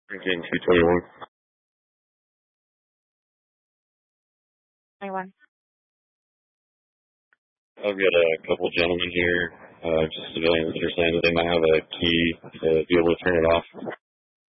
Drinking 221. 21. I've got a couple gentlemen here, just civilians that are saying that they might have a key to be able to turn it off.